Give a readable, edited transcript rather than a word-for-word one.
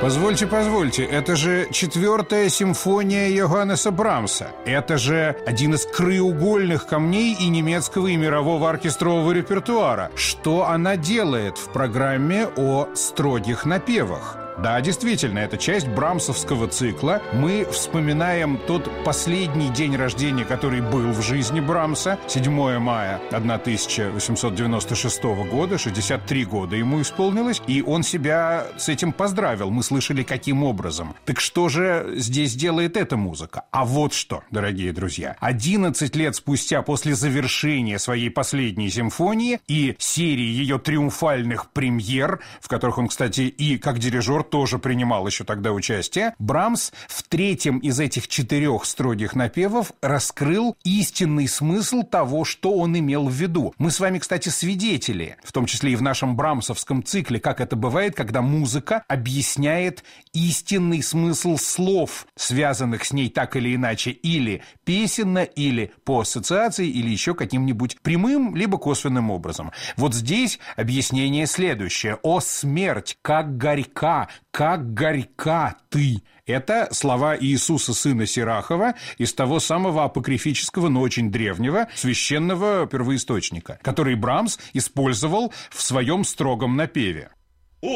Позвольте, это же 4-я симфония Йоханнеса Брамса. Это же один из краеугольных камней и немецкого, и мирового оркестрового репертуара. Что она делает в программе о строгих напевах? Да, действительно, это часть брамсовского цикла. Мы вспоминаем тот последний день рождения, который был в жизни Брамса. 7 мая 1896 года, 63 года ему исполнилось, и он себя с этим поздравил. Мы слышали, каким образом. Так что же здесь делает эта музыка? А вот что, дорогие друзья. 11 лет спустя после завершения своей последней симфонии и серии ее триумфальных премьер, в которых он, кстати, и как дирижер тоже принимал еще тогда участие, Брамс в 3-м из этих 4 строгих напевов раскрыл истинный смысл того, что он имел в виду. Мы с вами, кстати, свидетели, в том числе и в нашем брамсовском цикле, как это бывает, когда музыка объясняет истинный смысл слов, связанных с ней так или иначе, или песенно, или по ассоциации, или еще каким-нибудь прямым, либо косвенным образом. Вот здесь объяснение следующее. «О, смерть, как горька ты!» Это слова Иисуса, сына Сирахова, из того самого апокрифического, но очень древнего священного первоисточника, который Брамс использовал в своем строгом напеве.